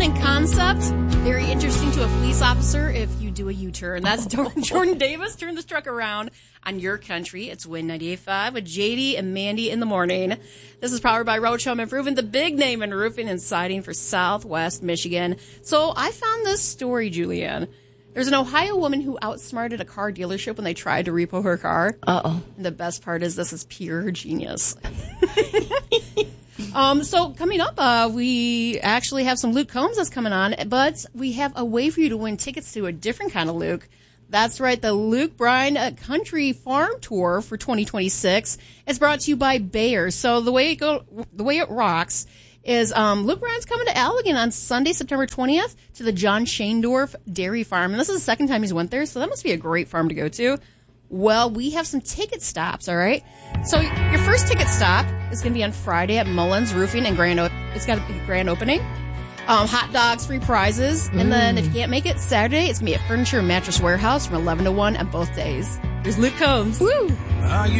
in concept, very interesting to a police officer if you do a U-turn. That's Jordan Davis. Turn this truck around on your country. It's Win 98.5 with JD and Mandy in the morning. This is powered by Roach Home Improvement, the big name in roofing and siding for Southwest Michigan. So I found this story, Julianne. There's an Ohio woman who outsmarted a car dealership when they tried to repo her car. Uh-oh. And the best part is this is pure genius. So coming up, we actually have some Luke Combs that's coming on, but we have a way for you to win tickets to a different kind of Luke. That's right, the Luke Bryan Country Farm Tour for 2026 is brought to you by Bayer. So the way it rocks is Luke Bryan's coming to Allegan on Sunday, September 20th to the John Shaindorf Dairy Farm. And this is the second time he's went there, so that must be a great farm to go to. Well, we have some ticket stops, all right? So your first ticket stop is going to be on Friday at Mullins Roofing and it's got a grand opening. Hot dogs, free prizes. And then if you can't make it, Saturday, it's going to be at Furniture and Mattress Warehouse from 11 to 1 on both days. There's Luke Combs. Woo!